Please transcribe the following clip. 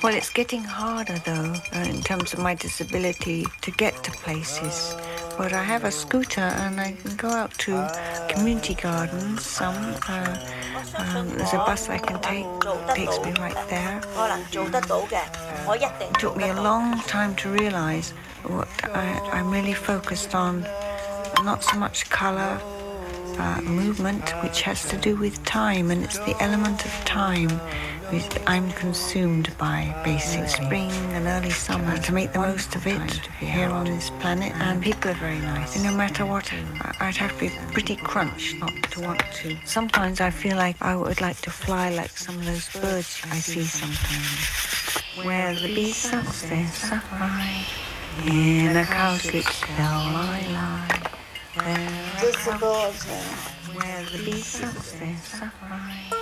Well, it's getting harder though, in terms of my disability to get to places. But I have a scooter and I can go out to community gardens. There's a bus I can take, takes me right there. It took me a long time to realize what I'm really focused on, not so much color, movement, which has to do with time, and it's the element of time which I'm consumed by, basically. Spring and early summer, to make the most of it here on this planet, and people are very nice. And no matter what, I'd have to be pretty crunched not to want to. Sometimes I feel like I would like to fly like some of those birds I see sometimes. Where the bee sucks their sapphire, in a cowslip's bell I lie. Where the bee sucks their sapphire.